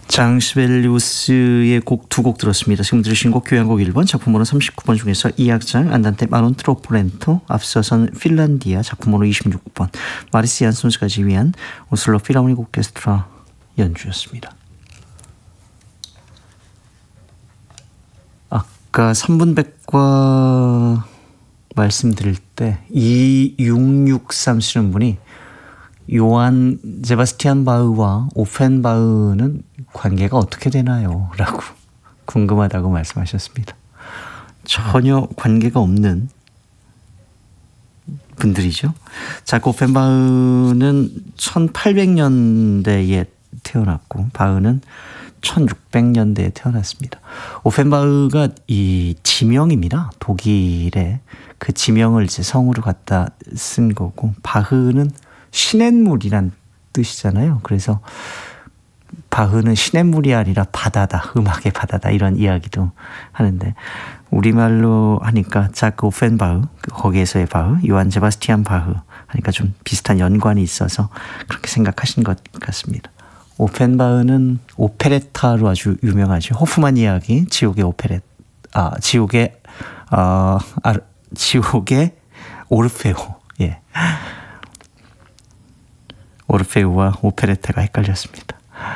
장 시벨리우스의 곡 두 곡 들었습니다. 지금 들으신 곡 교향곡 1번, 작품번호 39번 중에서 이 악장 안단테 마론 트로폴렌토, 앞서선 핀란디아 작품번호 26번 마리스 얀손스가 지휘한 오슬로 필하모닉 오케스트라 연주였습니다. 아까 3분백과 말씀드릴 때 2663 쓰는 분이 요한 세바스티안 바흐와 오펜바흐는 관계가 어떻게 되나요? 라고 궁금하다고 말씀하셨습니다. 전혀 관계가 없는 분들이죠. 자크 오펜바흐는 1800년대에 태어났고 바흐는 1600년대에 태어났습니다. 오펜바흐가 이 지명입니다. 독일의 그 지명을 이제 성으로 갖다 쓴 거고, 바흐는 시냇물이란 뜻이잖아요. 그래서 바흐는 시냇물이 아니라 바다다, 음악의 바다다, 이런 이야기도 하는데, 우리말로 하니까 자크 오펜바흐, 거기에서의 바흐, 요한 세바스티안 바흐 하니까 좀 비슷한 연관이 있어서 그렇게 생각하신 것 같습니다. 오펜바흐는 오페레타로 아주 유명하죠. 호프만 이야기, 지옥의 오르페오. 예. 오르페우와 오페레타가 헷갈렸습니다.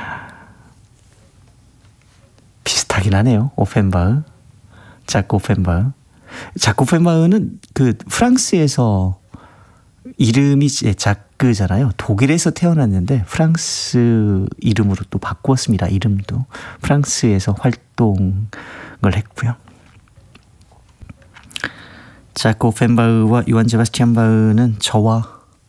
비슷하긴 하네요. 오펜바흐, 자크 오펜바흐. 자크 오펜바흐는 그 프랑스에서 이름이 자크잖아요. 독일에서 태어났는데 프랑스 이름으로 또 바꾸었습니다. 이름도 프랑스에서 활동을 했고요. 자크 오펜바흐와 요한 세바스티안 바흐는 저와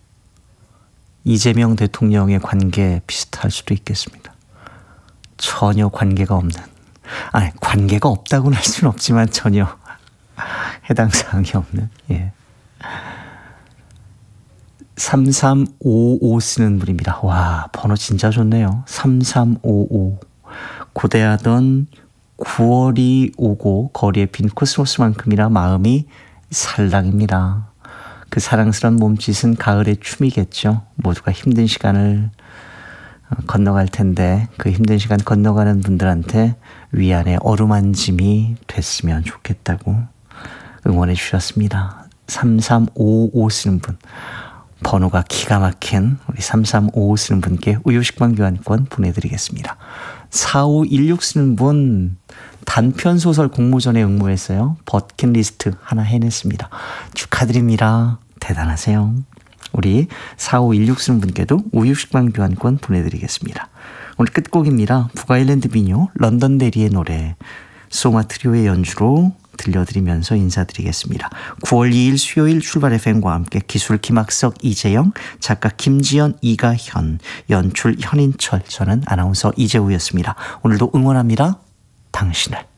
이재명 대통령의 관계 비슷할 수도 있겠습니다. 전혀 관계가 없는, 관계가 없다고는 할 수는 없지만 전혀 해당 사항이 없는, 예. 3355 쓰는 분입니다. 와, 번호 진짜 좋네요. 3355. 고대하던 9월이 오고 거리에 빈 코스모스만큼이나 마음이 살랑입니다. 그 사랑스러운 몸짓은 가을의 춤이겠죠. 모두가 힘든 시간을 건너갈 텐데 그 힘든 시간 건너가는 분들한테 위안의 어루만짐이 됐으면 좋겠다고 응원해 주셨습니다. 3355 쓰는 분, 번호가 기가 막힌 우리 3355 쓰는 분께 우유식빵 교환권 보내드리겠습니다. 4516 쓰는 분, 단편소설 공모전에 응모했어요. 버킷리스트 하나 해냈습니다. 축하드립니다. 대단하세요. 우리 4516 쓰는 분께도 우유식빵 교환권 보내드리겠습니다. 오늘 끝곡입니다. 북아일랜드 민요 런던 대리의 노래 소마 트리오의 연주로 들려드리면서 인사드리겠습니다. 9월 2일 수요일 출발 FM과 함께 기술 김학석, 이재영, 작가 김지연, 이가현, 연출 현인철, 저는 아나운서 이재우였습니다. 오늘도 응원합니다. 당신을.